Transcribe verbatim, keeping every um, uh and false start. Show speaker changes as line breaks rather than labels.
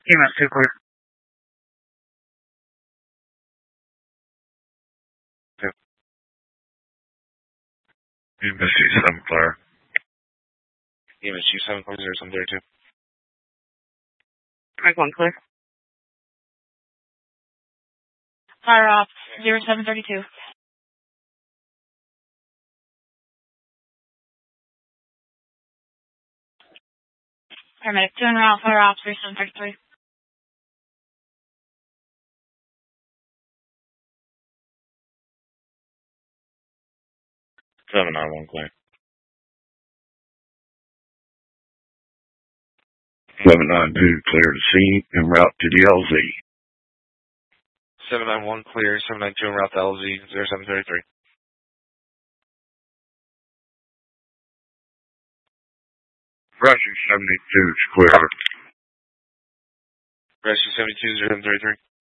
E M S two clear.
Yep. E M S two seven clear. E M S two seven clear, zero seven thirty-two.
Mike one clear.
Fire off, zero seven thirty-two. Paramedic two en route, fire off, zero seven thirty-three.
seven nine one clear. seven nine two clear to scene en route to the L Z. seven nine one clear, seven nine two en route to L Z, zero seven thirty-three. Rescue seventy-two is clear. Rescue seventy-two, zero seven thirty-three.